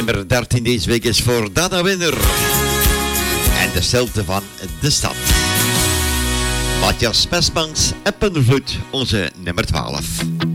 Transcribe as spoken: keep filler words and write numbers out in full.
nummer dertien deze week is voor Dana Winner. En de stilte van de stad. Matthias Pesmans en Pundervloed, onze nummer twaalf.